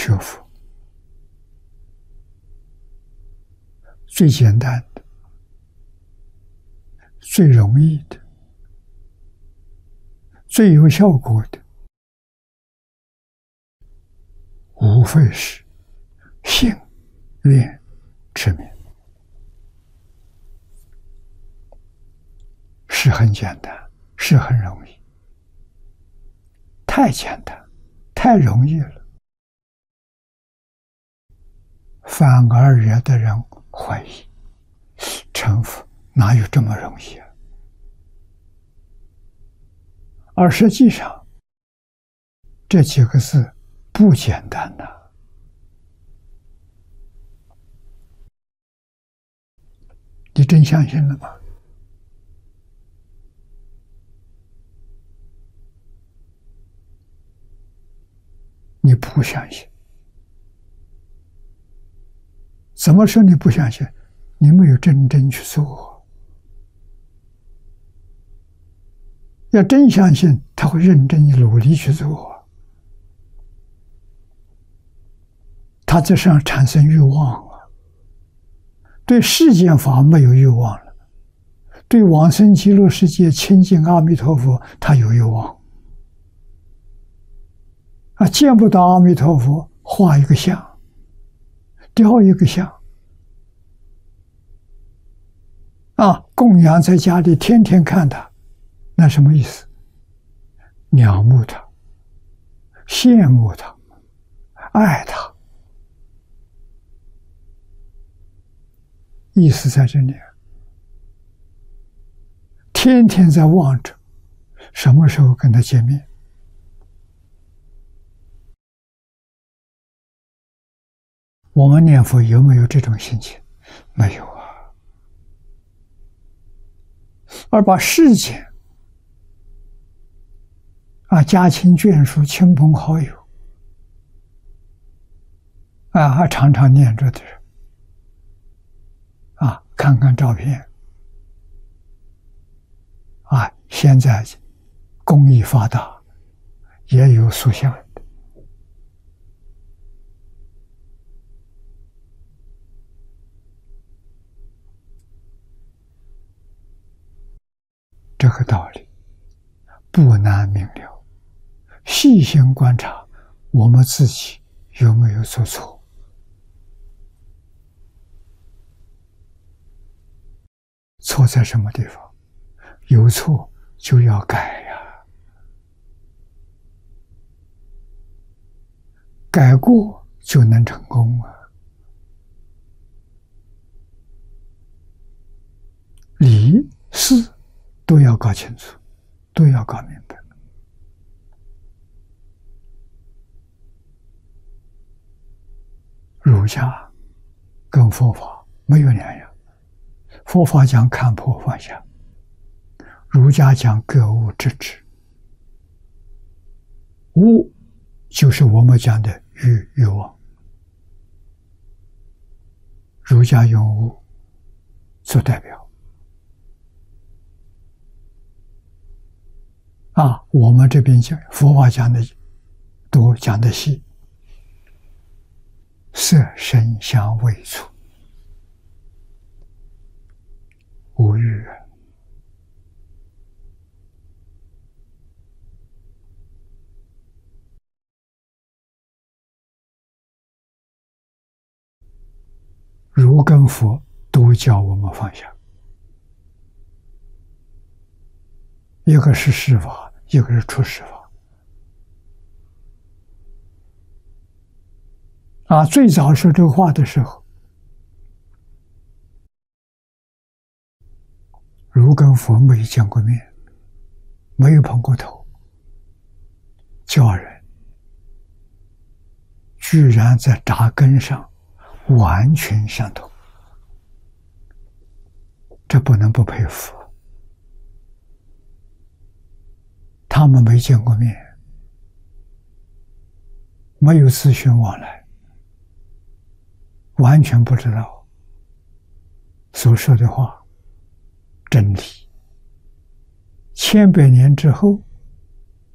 学佛最简单的、最容易的、最有效果的，无非是信、愿、持名，是很简单，是很容易，太简单，太容易了，反而惹得人怀疑，成佛哪有这么容易啊？而实际上，这几个字不简单呐。你真相信了吗？你不相信。怎么说你不相信？你没有真正去做。要真相信，他会认真努力去做，他在上产生欲望啊，对世间法没有欲望了，对往生极乐世界亲近阿弥陀佛，他有欲望啊，见不到阿弥陀佛，画一个像，雕一个像啊，供养在家里，天天看他，那什么意思？仰慕他，羡慕他，爱他，意思在这里，天天在望着什么时候跟他见面。我们念佛有没有这种心情？没有啊。而把世间家亲眷属、亲朋好友还常常念着的人看看照片现在工艺发达，也有塑像的这个道理不难明了，细心观察我们自己有没有做错。错在什么地方？有错就要改呀，改过就能成功啊。理事都要搞清楚，都要搞明白。儒家跟佛法没有两样，佛法讲看破放下，儒家讲格物致知。物就是我们讲的欲望，儒家用物做代表我们这边讲佛法讲的多，讲的细，色声香味触无欲儒跟佛都教我们放下，一个是事法，一个是出世法最早说这个话的时候，儒跟佛没有见过面，没有碰过头，教人居然在扎根上完全相同，这不能不佩服。他们没见过面，没有资讯往来，完全不知道所说的话真理，千百年之后